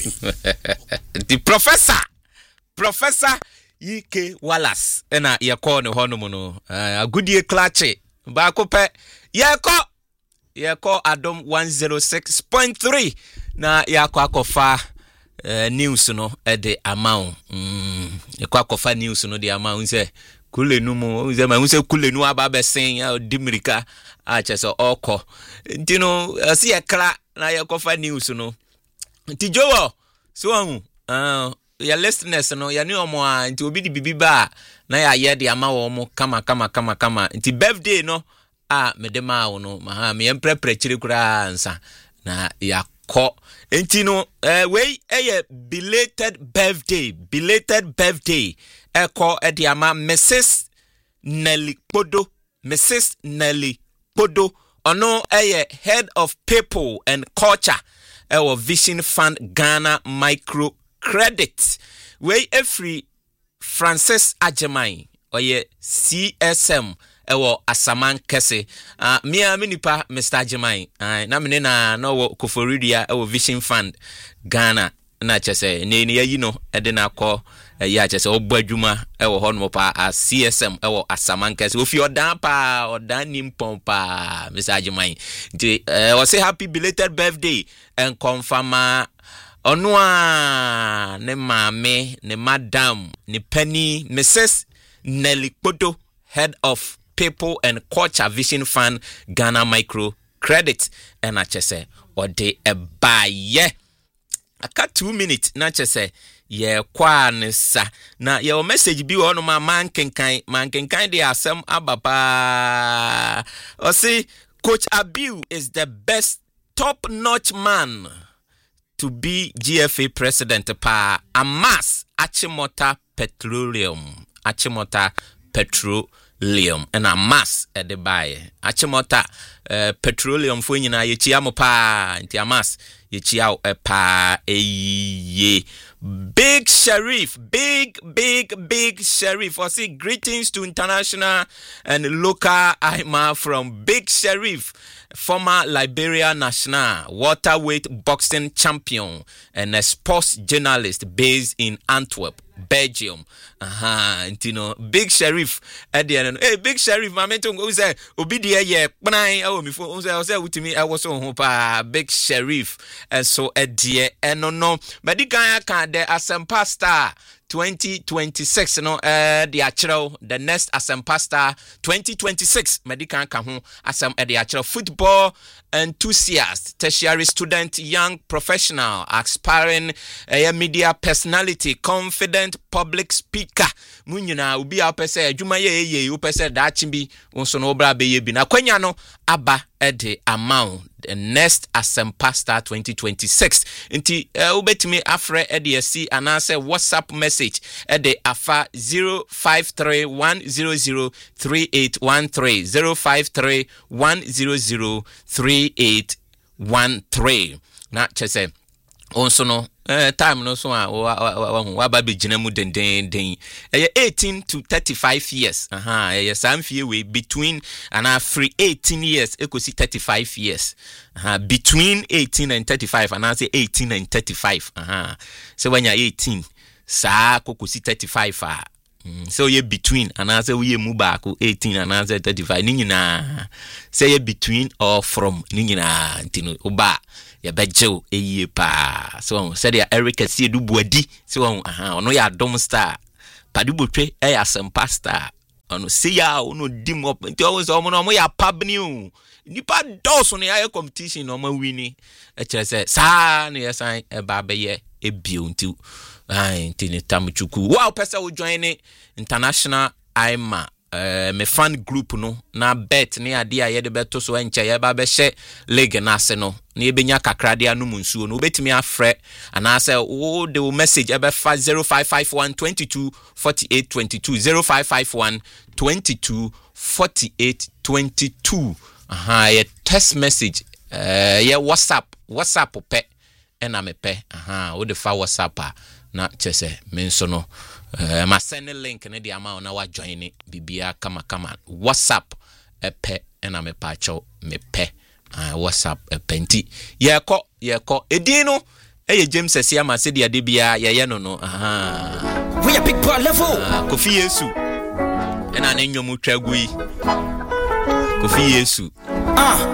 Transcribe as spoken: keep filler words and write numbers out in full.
The professor Professor E K Wallace ena yeko ne hono no agudie klache ba ko pe yeko yeko Adom one oh six point three na yako akofa uh, news no e de amount mm yeko akofa news no de amount say kulenu mu say ma say kulenu aba besen ya dimirika a chese oko ntino asi ekra na yakofa news no ntijowo so hu uh ya listeners no ya ni omo a nti obi di bibi ba na ya ye de ama wo mo kama kama kama kama nti birthday no a medema wo no ma me emprepre chiri kura nsa na ya ko nti no eh we eh belated birthday belated birthday e ko e de ama Missus Nelly Podo Missus Nelly Podo ono eh head of people and culture our Vision Fund Ghana Micro Credit we every Francis Ajemai oye C S M ewo Asaman Kese uh, me a minipa Mister Ajemai uh, na me na no wo Koforidia ewo Vision Fund Ghana na chese ne ne yi no e de na ko ya chese obadwuma ewo hono pa a C S M ewo Asaman Kese ofi odan pa odan nimpon pa Mister Ajemai de uh, we say happy belated birthday and confirm Ono a ne mame ne madam ne penny Missus Nelly Podo head of people and culture Vision Fund Ghana Micro Credit and achese ode ebaye aka two minutes na chese ye kwa nsa na ye message bi wo no ma man kenkan man kenkan de asem ababa o say Coach Abiu is the best top notch man to be G F A president pa Amas Achimota Petroleum Achimota Petroleum and Amas at the buy Achimota uh, Petroleum for nyina ye chiamo pa nti Amas ye chiao e pa e ye Big Sheriff, big, big, big Sheriff. I say greetings to international and local Aima from Big Sheriff, former Liberia national waterweight boxing champion and a sports journalist based in Antwerp, Belgium. Aha, you know, Big Sheriff at the end. Hey, Big Sheriff, my mentor who say, Obidia, yeah, when I oh me for say, I say with me, I was on hopa Big Sheriff, and so at the end, no, no, but the guy can the Asempa Star twenty twenty-six, you know, uh, the actual, the next Asempa Star twenty twenty-six, medical can home Asem at the actual football enthusiast, tertiary student, young professional, aspiring uh, media personality, confident public speaker. Munyina ubi apese adwuma ye ye upese da chimbi onso no obra be ye bi na kwanya no aba ede amount the next Asempa Star twenty twenty-six nti uh, ubetimi afre ede si anase WhatsApp message ede afa zero five three one zero zero three eight one three zero five three one zero zero three eight one three na chese onso no Uh, time no so a wa ba be gina mu den den den eh eighteen to thirty-five years aha eh some few we between and a free eighteen years ekosi thirty-five years aha between eighteen and thirty-five and I say eighteen and thirty-five aha so when you eighteen sa kokosi thirty-five ah mm, so you between and I say we mu ba ko eighteen and I say thirty-five ni nyina say you between or from ni nyina ntino oba ya bejo eye pa so said ya Eric see du buadi so aha ono ya Adom Star padubotwe e Asempa Star ono see ya ono dim up nti o so ono ya pabni o nipa doso ne ya competition no ma wini e kire se sa ne ya san e ba be ye e bio nti ai nti ne tamchuku wow pesa wo join international Aima Uh, me fan group no na bet ne ade a ye de beto so enche ye ba be hye league na ase no na ebenya kakra de anu munsuo no obetimi afre ana say wo de message e be fa zero five five one two two four eight two two zero five five one two two four eight two two aha ye text message uh, ye WhatsApp WhatsApp pe ena me pe aha wo de fa WhatsApp na chese me nso no Uh, ma send a link na di ama na wa join ni bibia kama kama WhatsApp epe na me pacho me pe uh, WhatsApp epe nti ye ko ye ko edin no ɛyɛ James Asiama se dia de bia yɛyɛ no no aha we are big boy level Kofi Yesu ɛna ne nnwom twa gu yi Kofi Yesu ah